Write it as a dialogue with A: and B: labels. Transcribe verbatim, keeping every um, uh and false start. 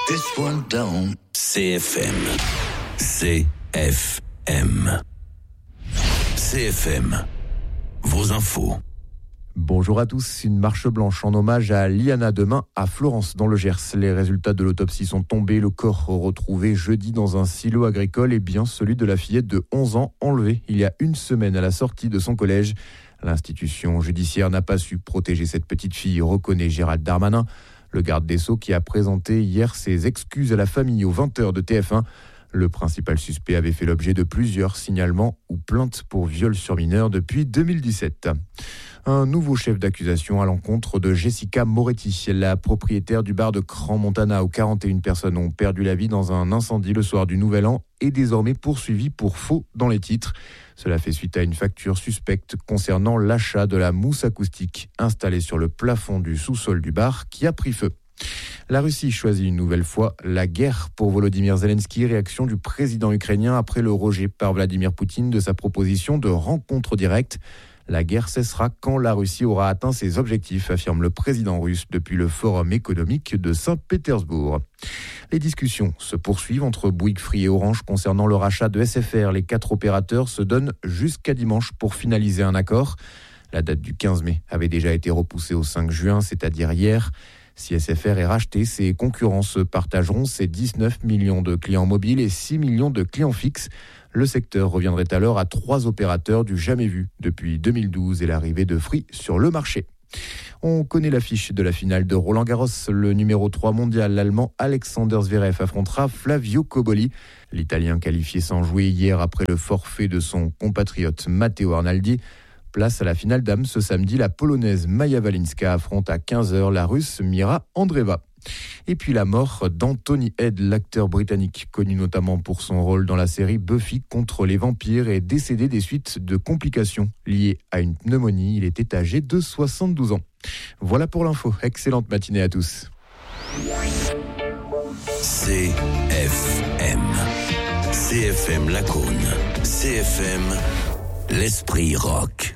A: This one down. C F M. C F M. C F M. Vos infos.
B: Bonjour à tous. Une marche blanche en hommage à Liana demain à Florence dans le Gers. Les résultats de l'autopsie sont tombés. Le corps retrouvé jeudi dans un silo agricole est bien celui de la fillette de onze ans enlevée il y a une semaine à la sortie de son collège. L'institution judiciaire n'a pas su protéger cette petite fille, reconnaît Gérald Darmanin. Le garde des Sceaux qui a présenté hier ses excuses à la famille aux vingt heures de T F un. Le principal suspect avait fait l'objet de plusieurs signalements ou plaintes pour viol sur mineur depuis deux mille dix-sept. Un nouveau chef d'accusation à l'encontre de Jessica Moretti, la propriétaire du bar de Crans-Montana où quarante et une personnes ont perdu la vie dans un incendie le soir du Nouvel An, est désormais poursuivie pour faux dans les titres. Cela fait suite à une facture suspecte concernant l'achat de la mousse acoustique installée sur le plafond du sous-sol du bar qui a pris feu. La Russie choisit une nouvelle fois la guerre pour Volodymyr Zelensky. Réaction du président ukrainien après le rejet par Vladimir Poutine de sa proposition de rencontre directe. La guerre cessera quand la Russie aura atteint ses objectifs, affirme le président russe depuis le Forum économique de Saint-Pétersbourg. Les discussions se poursuivent entre Bouygues Free et Orange concernant le rachat de S F R. Les quatre opérateurs se donnent jusqu'à dimanche pour finaliser un accord. La date du quinze mai avait déjà été repoussée au cinq juin, c'est-à-dire hier. Si S F R est racheté, ses concurrents se partageront ses dix-neuf millions de clients mobiles et six millions de clients fixes. Le secteur reviendrait alors à trois opérateurs du jamais vu depuis deux mille douze et l'arrivée de Free sur le marché. On connaît l'affiche de la finale de Roland-Garros. Le numéro trois mondial, l'Allemand Alexander Zverev affrontera Flavio Cobolli. L'Italien qualifié sans jouer hier après le forfait de son compatriote Matteo Arnaldi. Place à la finale dames ce samedi, la Polonaise Maja Walinska affronte à quinze heures la Russe Mira Andreeva. Et puis la mort d'Anthony Head, l'acteur britannique connu notamment pour son rôle dans la série Buffy contre les vampires, est décédé des suites de complications liées à une pneumonie. Il était âgé de soixante-douze ans. Voilà pour l'info. Excellente matinée à tous.
A: C F M. C F M Lacaune. C F M, l'esprit rock.